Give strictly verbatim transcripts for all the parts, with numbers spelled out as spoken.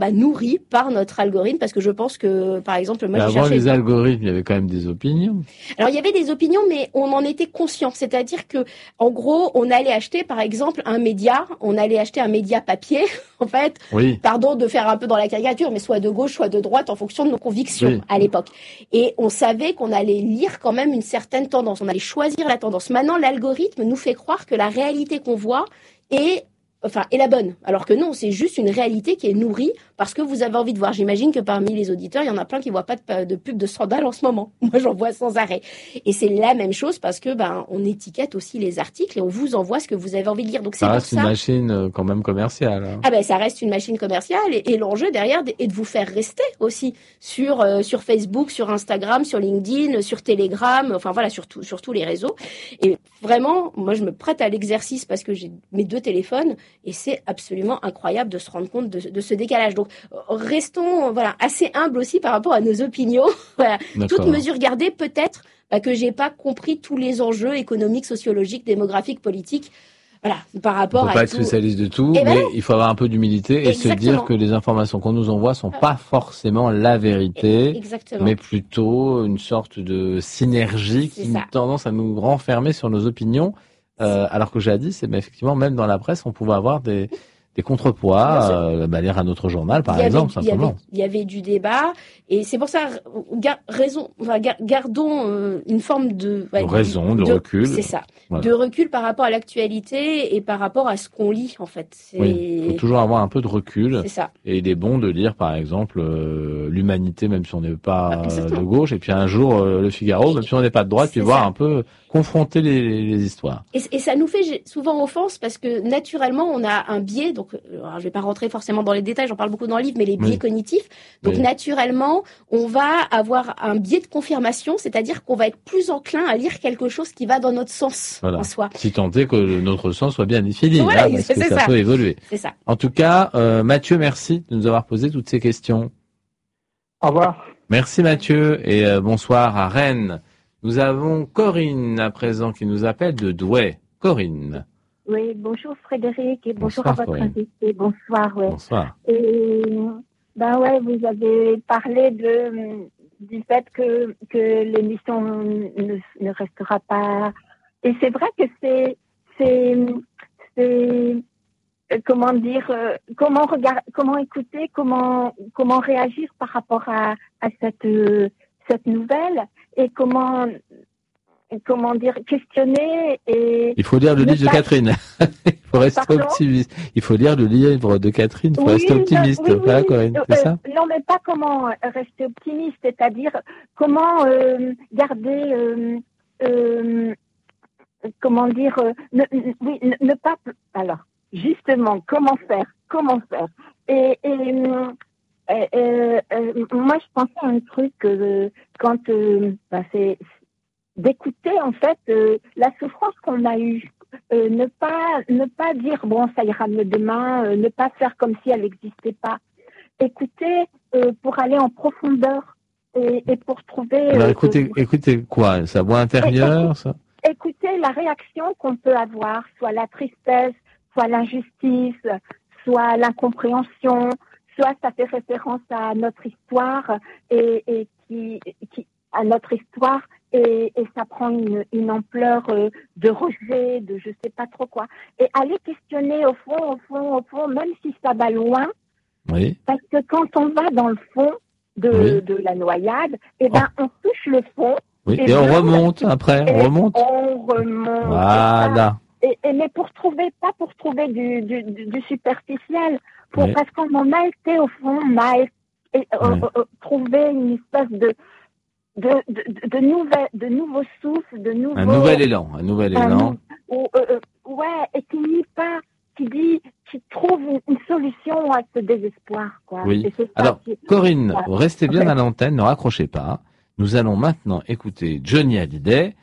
bah, nourris par notre algorithme, parce que je pense que, par exemple, moi, mais j'ai avant cherché... les algorithmes, il y avait quand même des opinions. Alors, il y avait des opinions, mais on en était conscient. C'est-à-dire que, en gros, on allait acheter, par exemple, un média, on allait acheter un média papier, en fait. Oui. Pardon de faire un peu dans la caricature, mais soit de gauche, soit de droite, en fonction de nos convictions oui. à l'époque. Et on savait qu'on allait lire quand même une certaine tendance. On allait choisir la tendance. Maintenant, l'algorithme nous fait croire que la réalité qu'on voit est Enfin, est la bonne. Alors que non, c'est juste une réalité qui est nourrie parce que vous avez envie de voir. J'imagine que parmi les auditeurs, il y en a plein qui voient pas de, de pub de sandales en ce moment. Moi, j'en vois sans arrêt. Et c'est la même chose parce que, ben, on étiquette aussi les articles et on vous envoie ce que vous avez envie de lire. Donc, c'est ça pour reste ça. une machine quand même commerciale. Hein. Ah ben, ça reste une machine commerciale et, et l'enjeu derrière est de vous faire rester aussi sur, euh, sur Facebook, sur Instagram, sur LinkedIn, sur Telegram, enfin voilà, sur, tout, sur tous les réseaux. Et vraiment, moi, je me prête à l'exercice parce que j'ai mes deux téléphones et c'est absolument incroyable de se rendre compte de, de ce décalage. Donc, restons voilà assez humbles aussi par rapport à nos opinions. Voilà. Toute mesure gardée, peut-être bah, que j'ai pas compris tous les enjeux économiques, sociologiques, démographiques, politiques. Voilà, par rapport on peut à pas tout. être spécialiste de tout, et mais ben il faut avoir un peu d'humilité et Exactement. se dire que les informations qu'on nous envoie sont pas forcément la vérité, Exactement. mais plutôt une sorte de synergie C'est qui ça. a tendance à nous renfermer sur nos opinions. Euh, alors que jadis, c'est, mais effectivement, même dans la presse, on pouvait avoir des, des contrepoids, euh, bah, lire un autre journal, par il y exemple, avait, simplement. Il y, avait, il y avait du débat, et c'est pour ça, gar, raison, enfin, gar, gardons euh, une forme de, ouais, de raison, de, de recul. C'est ça, voilà. de recul par rapport à l'actualité et par rapport à ce qu'on lit, en fait. C'est... Oui, il faut toujours avoir un peu de recul. C'est ça. Et il est bon de lire, par exemple, euh, l'Humanité, même si on n'est pas euh, de gauche, et puis un jour euh, Le Figaro, et, même si on n'est pas de droite, puis voir ça. un peu confronter les, les histoires. Et, et ça nous fait souvent offense parce que naturellement, on a un biais, donc alors, je vais pas rentrer forcément dans les détails, j'en parle beaucoup dans le livre, mais les biais oui. cognitifs. Donc oui. naturellement, on va avoir un biais de confirmation, c'est-à-dire qu'on va être plus enclin à lire quelque chose qui va dans notre sens voilà. en soi. Si tant est que notre sens soit bien défini, voilà, là, parce que ça, ça peut évoluer. C'est ça. En tout cas, euh, Mathieu, merci de nous avoir posé toutes ces questions. Au revoir. Merci Mathieu et euh, bonsoir à Rennes. Nous avons Corinne à présent qui nous appelle de Douai. Corinne. Oui, bonjour Frédéric et bonjour bonsoir, à votre Corinne. invité. Bonsoir. Ouais. Bonsoir. Et ben ouais, vous avez parlé de du fait que que l'émission ne, ne restera pas. Et c'est vrai que c'est c'est c'est comment dire euh, comment regarder, comment écouter, comment comment réagir par rapport à à cette euh, cette nouvelle et comment comment dire, questionner et... Il faut lire le livre pas... de Catherine. Il faut rester Pardon optimiste. Il faut lire le livre de Catherine, il faut oui, rester optimiste. Non, oui, voilà, oui, Corinne, euh, c'est ça? Non, mais pas comment rester optimiste, c'est-à-dire comment euh, garder... Euh, euh, comment dire... Euh, ne, oui, ne, ne pas... Alors, justement, comment faire? Comment faire? Et... et euh, euh, euh, moi, je pensais à un truc euh, quand... Euh, ben, c'est... d'écouter en fait euh, la souffrance qu'on a eue, euh, ne pas ne pas dire bon ça ira mieux demain, euh, ne pas faire comme si elle n'existait pas, écouter euh, pour aller en profondeur et, et pour trouver. Alors écoutez, euh, écoutez quoi, sa voix intérieure, ça. Écouter la réaction qu'on peut avoir, soit la tristesse, soit l'injustice, soit l'incompréhension, soit ça fait référence à notre histoire et, et qui qui à notre histoire. Et, et ça prend une, une ampleur euh, de rejet, de je sais pas trop quoi. Et aller questionner au fond, au fond, au fond, même si ça va loin. Oui. Parce que quand on va dans le fond de, oui. de la noyade, eh ben, oh. on touche le fond. Oui. Et, et on remonte après, on remonte. On remonte. Voilà. Et, et, mais pour trouver, pas pour trouver du, du, du, du superficiel, pour, oui. parce qu'on en a été au fond, on a été, et, oui. euh, euh, trouvé une espèce de, De, de, de, nouvelles, de nouveaux souffles, de nouveaux... Un nouvel élan, un nouvel un, élan. Ou, euh, ouais, et qui nie pas, qui dit, qui trouve une, une solution à ce désespoir, quoi. Oui. Et c'est Alors, qui... Corinne, ouais. restez bien okay. à l'antenne, ne raccrochez pas. Nous allons maintenant écouter Johnny Hallyday.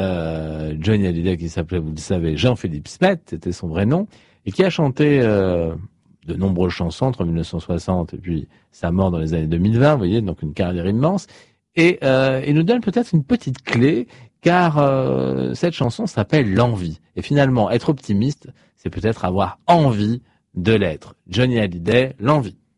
Euh, Johnny Hallyday qui s'appelait, vous le savez, Jean-Philippe Smet, c'était son vrai nom, et qui a chanté euh, de nombreuses chansons entre mille neuf cent soixante et puis sa mort dans les années deux mille vingt, vous voyez, donc une carrière immense. Et euh, il nous donne peut-être une petite clé, car euh, cette chanson s'appelle L'envie. Et finalement, être optimiste, c'est peut-être avoir envie de l'être. Johnny Hallyday, L'envie.